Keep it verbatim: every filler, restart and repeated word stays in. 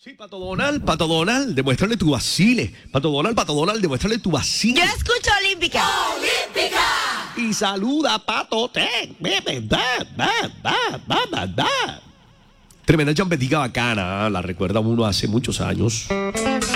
Sí, Pato Donald, Pato Donald, demuéstrale tu vacile. Pato Donald, Pato Donald, demuéstrale tu vacile. Yo escucho Olímpica. ¡Olímpica! Y saluda a Pato Ten. Tremenda champetica bacana, ¿eh? La recuerda uno hace muchos años.